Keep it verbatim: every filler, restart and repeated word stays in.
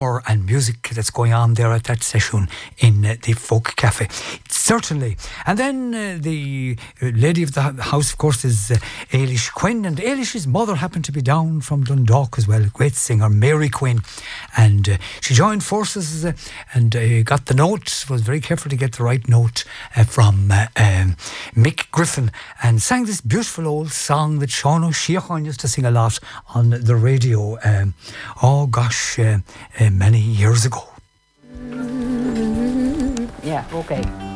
and music that's going on there at that session in uh, the Folk Cafe. Certainly. And then uh, the lady of the house, of course, is uh, Ailish Quinn. And Ailish's mother happened to be down from Dundalk as well, a great singer, Mary Quinn. And uh, she joined forces uh, and uh, got the note, was very careful to get the right note uh, from uh, um, Mick Griffin, and sang this beautiful old song that Sean O'Sheachan used to sing a lot on the radio. Um, oh gosh, uh, uh, many years ago. Yeah, okay.